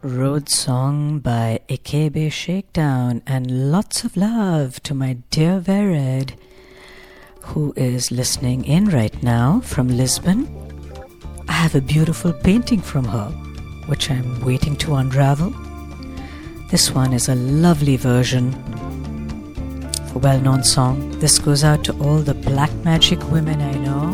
Road Song by Ikebe Shakedown, and lots of love to my dear Vered, who is listening in right now from Lisbon. I have a beautiful painting from her, which I'm waiting to unravel. This one is a lovely version of a well-known song. This goes out to all the black magic women I know.